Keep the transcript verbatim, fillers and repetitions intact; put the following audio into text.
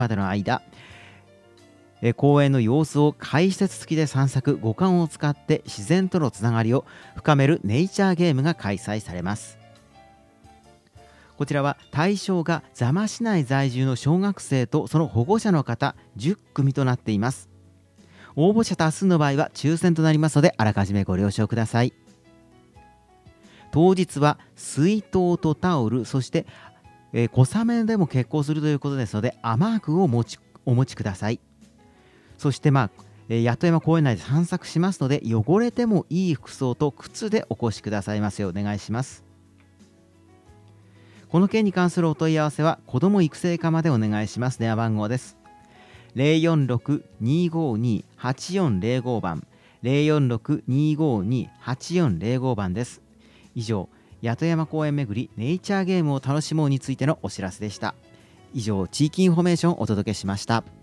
までの間、え公園の様子を解説付きで散策、五感を使って自然とのつながりを深めるネイチャーゲームが開催されます。こちらは対象が座間市内在住の小学生とその保護者の方じゅっくみとなっています。応募者多数の場合は抽選となりますので、あらかじめご了承ください。当日は水筒とタオル、そして、えー、小雨でも結構するということですので、雨具を持ちお持ちください。そしてまあ、えー、八戸山公園内で散策しますので、汚れてもいい服装と靴でお越しくださいますようお願いします。この件に関するお問い合わせは子ども育成課までお願いします。電話番号です。ゼロよんろく にーごーにー はちよんゼロご 番、ゼロよんろく にーごーにー はちよんゼロご 番です。以上、八戸山公園巡りネイチャーゲームを楽しもうについてのお知らせでした。以上、地域インフォメーションをお届けしました。